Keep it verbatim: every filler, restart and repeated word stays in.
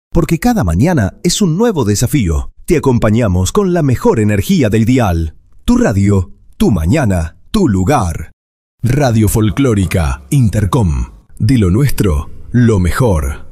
Porque cada mañana es un nuevo desafío. Te acompañamos con la mejor energía del dial. Tu radio, tu mañana, tu lugar. Radio Folclórica Intercom. De lo nuestro, lo mejor.